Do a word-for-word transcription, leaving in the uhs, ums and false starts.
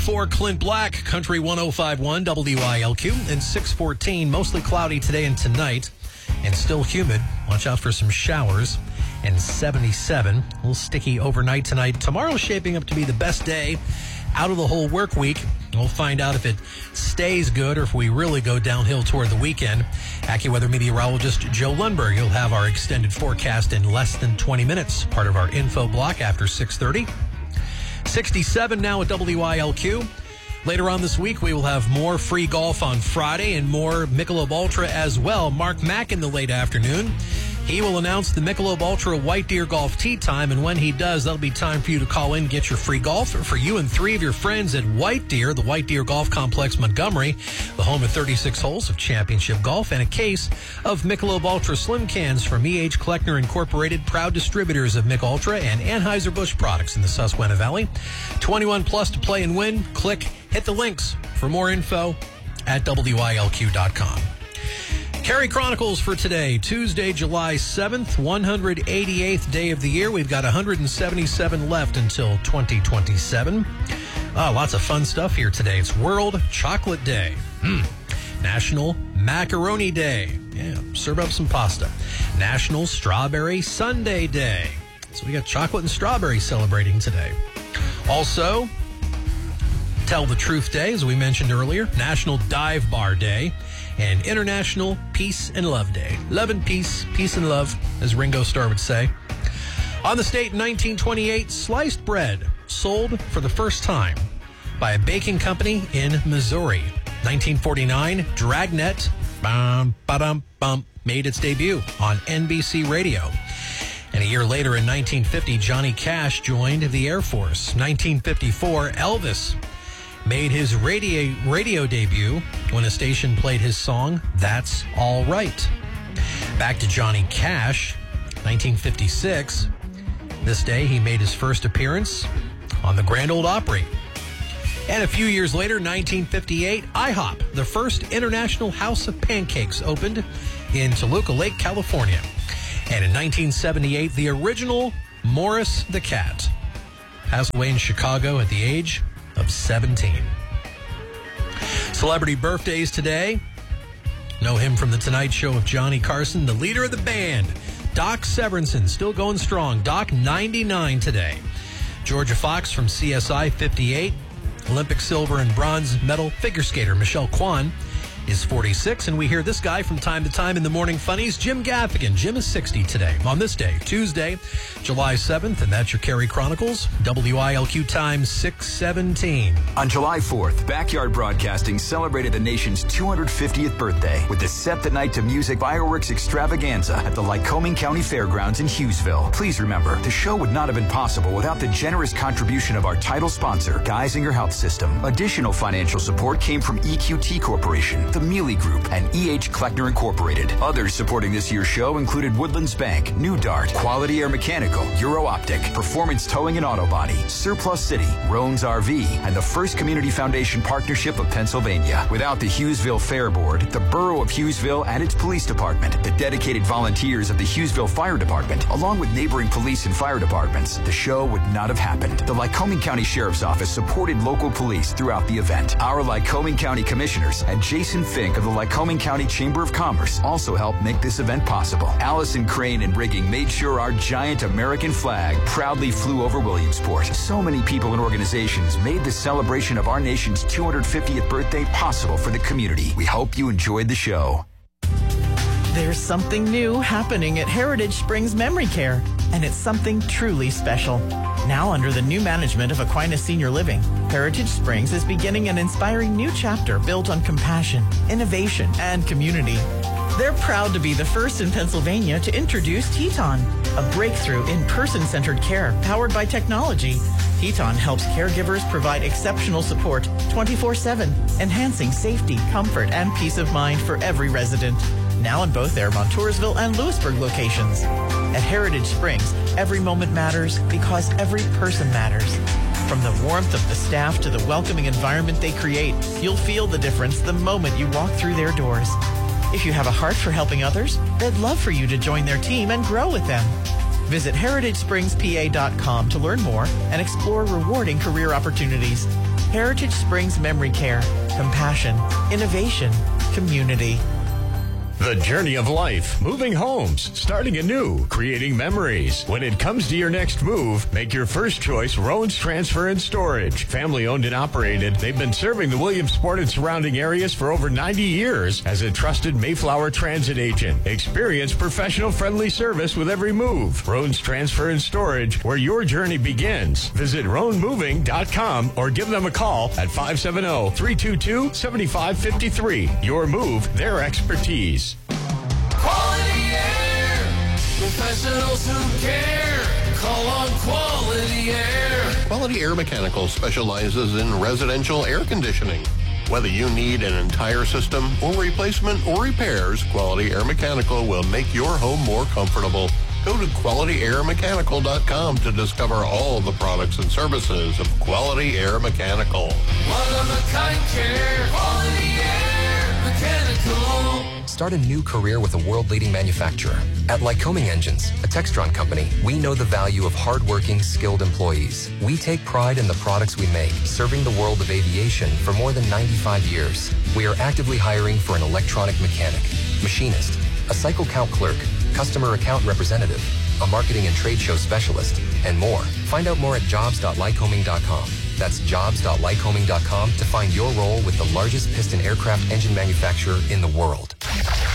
For Clint Black, Country one oh five point one W I L Q, and six fourteen, mostly cloudy today and tonight, and still humid. Watch out for some showers, and seventy-seven. A little sticky overnight tonight. Tomorrow's shaping up to be the best day out of the whole work week. We'll find out if it stays good or if we really go downhill toward the weekend. AccuWeather meteorologist Joe Lundberg. He'll have our extended forecast in less than twenty minutes, part of our info block after six thirty. sixty-seven now at W I L Q. Later on this week, we will have more free golf on Friday and more Michelob Ultra as well. Mark Mack in the late afternoon. He will announce the Michelob Ultra White Deer Golf Tee Time, and when he does, that'll be time for you to call in, get your free golf for you and three of your friends at White Deer, the White Deer Golf Complex, Montgomery, the home of thirty-six holes of championship golf, and a case of Michelob Ultra Slim Cans from E H. Kleckner Incorporated, proud distributors of Mich Ultra and Anheuser-Busch products in the Susquehanna Valley. twenty-one plus to play and win. Click, hit the links for more info at W I L Q dot com. Carey Chronicles for today, Tuesday, July seventh, one hundred eighty-eighth day of the year. We've got one hundred seventy-seven left until twenty twenty-seven. Oh, lots of fun stuff here today. It's World Chocolate Day. Mm. National Macaroni Day. Yeah, serve up some pasta. National Strawberry Sundae Day. So we got chocolate and strawberry celebrating today. Also, Tell the Truth Day, as we mentioned earlier. National Dive Bar Day. And International Peace and Love Day. Love and peace, peace and love, as Ringo Starr would say. On the state in nineteen twenty-eight, sliced bread sold for the first time by a baking company in Missouri. nineteen forty-nine, Dragnet bum, ba-dum, bum, made its debut on N B C Radio. And a year later in nineteen fifty, Johnny Cash joined the Air Force. nineteen fifty-four, Elvis made his radio radio debut when a station played his song, That's All Right. Back to Johnny Cash, nineteen fifty-six. This day, he made his first appearance on the Grand Ole Opry. And a few years later, nineteen fifty-eight, IHOP, the first international house of pancakes, opened in Toluca Lake, California. And in nineteen seventy-eight, the original Morris the Cat passed away in Chicago at the age of seventeen. Celebrity birthdays today. Know him from The Tonight Show with Johnny Carson, the leader of the band. Doc Severinsen, still going strong. Doc, ninety-nine today. Georgia Fox from C S I, fifty-eight. Olympic silver and bronze medal figure skater Michelle Kwan is forty-six, and we hear this guy from time to time in the Morning Funnies, Jim Gaffigan. Jim is sixty today, on this day, Tuesday, July seventh, and that's your Carey Chronicles, W I L Q time six seventeen. On July fourth, Backyard Broadcasting celebrated the nation's two hundred fiftieth birthday with the Set the Night to Music Fireworks Extravaganza at the Lycoming County Fairgrounds in Hughesville. Please remember, the show would not have been possible without the generous contribution of our title sponsor, Geisinger Health System. Additional financial support came from E Q T Corporation, the Mealy Group, and E H. Kleckner Incorporated. Others supporting this year's show included Woodlands Bank, New Dart, Quality Air Mechanical, Euro Optic, Performance Towing and Auto Body, Surplus City, Roan's R V, and the First Community Foundation Partnership of Pennsylvania. Without the Hughesville Fair Board, the Borough of Hughesville and its police department, the dedicated volunteers of the Hughesville Fire Department, along with neighboring police and fire departments, the show would not have happened. The Lycoming County Sheriff's Office supported local police throughout the event. Our Lycoming County Commissioners and Jason Fink of the Lycoming County Chamber of Commerce also helped make this event possible. Allison Crane and Rigging made sure our giant American flag proudly flew over Williamsport. So many people and organizations made the celebration of our nation's two hundred fiftieth birthday possible for the community. We hope you enjoyed the show. There's something new happening at Heritage Springs Memory Care, and it's something truly special. Now under the new management of Aquinas Senior Living, Heritage Springs is beginning an inspiring new chapter built on compassion, innovation, and community. They're proud to be the first in Pennsylvania to introduce Teton, a breakthrough in person-centered care powered by technology. Teton helps caregivers provide exceptional support twenty-four seven, enhancing safety, comfort, and peace of mind for every resident. Now in both their Montoursville and Lewisburg locations. At Heritage Springs, every moment matters because every person matters. From the warmth of the staff to the welcoming environment they create, you'll feel the difference the moment you walk through their doors. If you have a heart for helping others, they'd love for you to join their team and grow with them. Visit heritage springs p a dot com to learn more and explore rewarding career opportunities. Heritage Springs Memory Care. Compassion, innovation, community. The journey of life, moving homes, starting anew, creating memories. When it comes to your next move, make your first choice Roan's Transfer and Storage. Family owned and operated, they've been serving the Williamsport and surrounding areas for over ninety years as a trusted Mayflower transit agent. Experience professional friendly service with every move. Roan's Transfer and Storage, where your journey begins. Visit roan moving dot com or give them a call at five seven zero, three two two, seven five five three. Your move, their expertise. Quality Air, professionals who care. Call on Quality Air. Quality Air Mechanical specializes in residential air conditioning. Whether you need an entire system or replacement or repairs, Quality Air Mechanical will make your home more comfortable. Go to quality air mechanical dot com to discover all the products and services of Quality Air Mechanical. One-of-a-kind care. Quality Air Mechanical. Start a new career with a world-leading manufacturer. At Lycoming Engines, a Textron company, we know the value of hardworking, skilled employees. We take pride in the products we make, serving the world of aviation for more than ninety-five years. We are actively hiring for an electronic mechanic, machinist, a cycle count clerk, customer account representative, a marketing and trade show specialist, and more. Find out more at jobs dot lycoming dot com. That's jobs dot lycoming dot com to find your role with the largest piston aircraft engine manufacturer in the world.